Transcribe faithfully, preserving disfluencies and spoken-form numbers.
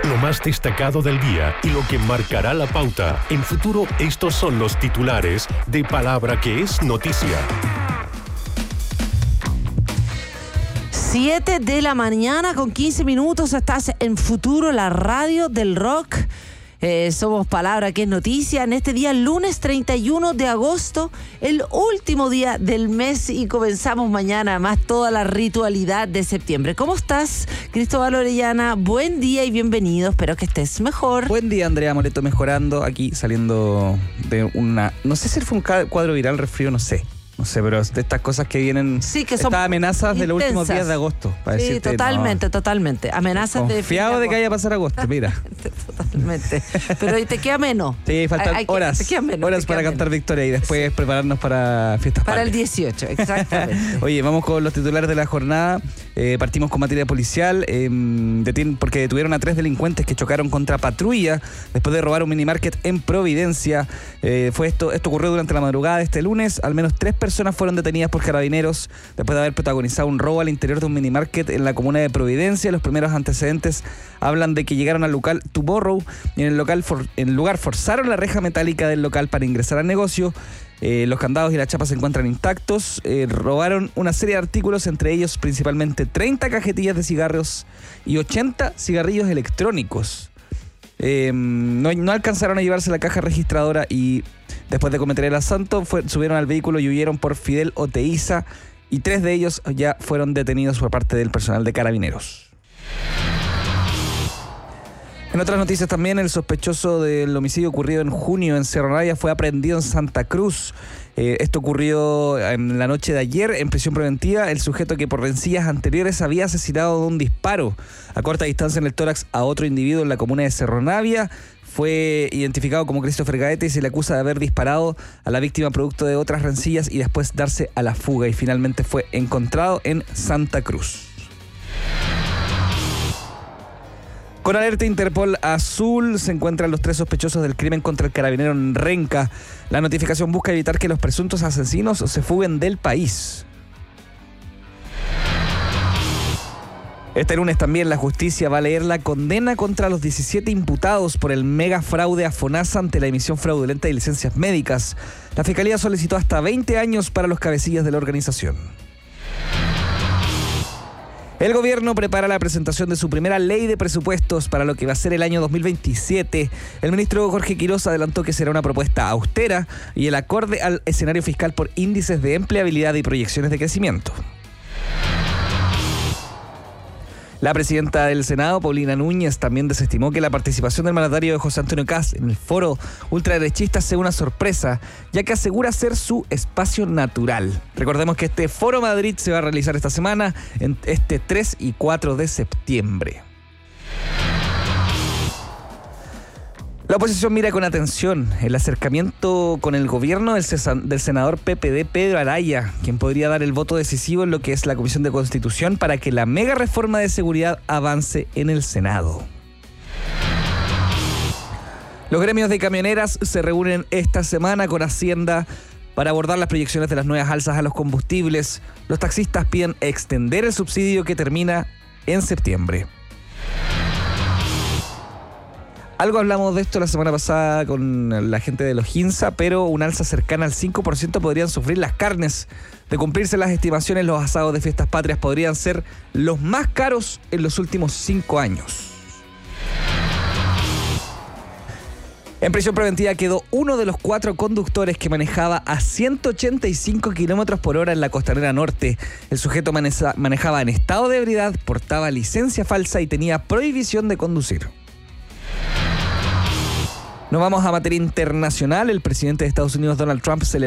Lo más destacado del día y lo que marcará la pauta. En Futuro, estos son los titulares de Palabra que es noticia. siete de la mañana con quince minutos. Estás en Futuro, la radio del rock. Eh, somos Palabra que es noticia en este día, lunes treinta y uno de agosto, el último día del mes, y comenzamos mañana más toda la ritualidad de septiembre. ¿Cómo estás, Cristóbal Orellana? Buen día y bienvenido, espero que estés mejor. Buen día, Andrea Moreto, mejorando aquí, saliendo de una, no sé si fue un cuadro viral, resfrío, no sé. No sé, pero de estas cosas que vienen, sí, que son estas amenazas intensas de los últimos días de agosto. Para sí, decirte, totalmente, no, totalmente. Amenazas confiado de Confiado de que vaya a pasar agosto, mira. Totalmente. Pero ahí te queda menos. Sí, faltan hay, hay horas, que, menos, horas para cantar menos. Victoria y después sí. prepararnos para fiestas Para patrias. el dieciocho, exactamente. Oye, vamos con los titulares de la jornada. Eh, partimos con materia policial, eh, detin- porque detuvieron a tres delincuentes que chocaron contra patrulla después de robar un minimarket en Providencia. Eh, fue esto, esto ocurrió durante la madrugada de este lunes. Al menos tres personas fueron detenidas por carabineros después de haber protagonizado un robo al interior de un minimarket en la comuna de Providencia. Los primeros antecedentes hablan de que llegaron al local Tomorrow y en el, local for, en el lugar forzaron la reja metálica del local para ingresar al negocio. Eh, los candados y la chapa se encuentran intactos. Eh, robaron una serie de artículos, entre ellos principalmente treinta cajetillas de cigarros y ochenta cigarrillos electrónicos. Eh, no, no alcanzaron a llevarse la caja registradora y después de cometer el asalto fue, subieron al vehículo y huyeron por Fidel Oteiza, y tres de ellos ya fueron detenidos por parte del personal de Carabineros. En otras noticias también, el sospechoso del homicidio ocurrido en junio en Cerro Navia fue aprehendido en Santa Cruz. Eh, esto ocurrió en la noche de ayer en prisión preventiva. El sujeto que por rencillas anteriores había asesinado de un disparo a corta distancia en el tórax a otro individuo en la comuna de Cerro Navia fue identificado como Christopher Gaete y se le acusa de haber disparado a la víctima producto de otras rencillas y después darse a la fuga, y finalmente fue encontrado en Santa Cruz. Con alerta Interpol azul se encuentran los tres sospechosos del crimen contra el carabinero en Renca. La notificación busca evitar que los presuntos asesinos se fuguen del país. Este lunes también la justicia va a leer la condena contra los diecisiete imputados por el mega fraude a FONASA ante la emisión fraudulenta de licencias médicas. La Fiscalía solicitó hasta veinte años para los cabecillas de la organización. El gobierno prepara la presentación de su primera ley de presupuestos para lo que va a ser el año dos mil veintisiete. El ministro Jorge Quiroz adelantó que será una propuesta austera y el acorde al escenario fiscal por índices de empleabilidad y proyecciones de crecimiento. La presidenta del Senado, Paulina Núñez, también desestimó que la participación del mandatario de José Antonio Kast en el foro ultraderechista sea una sorpresa, ya que asegura ser su espacio natural. Recordemos que este Foro Madrid se va a realizar esta semana, en este tres y cuatro de septiembre. La oposición mira con atención el acercamiento con el gobierno del, cesa- del senador P P D Pedro Araya, quien podría dar el voto decisivo en lo que es la Comisión de Constitución para que la mega reforma de seguridad avance en el Senado. Los gremios de camioneras se reúnen esta semana con Hacienda para abordar las proyecciones de las nuevas alzas a los combustibles. Los taxistas piden extender el subsidio que termina en septiembre. Algo hablamos de esto la semana pasada con la gente de los Ginza, pero un alza cercana al cinco por ciento podrían sufrir las carnes. De cumplirse las estimaciones, los asados de fiestas patrias podrían ser los más caros en los últimos cinco años. En prisión preventiva quedó uno de los cuatro conductores que manejaba a ciento ochenta y cinco kilómetros por hora en la Costanera Norte. El sujeto maneja, manejaba en estado de ebriedad, portaba licencia falsa y tenía prohibición de conducir. Nos vamos a materia internacional. El presidente de Estados Unidos, Donald Trump, celebró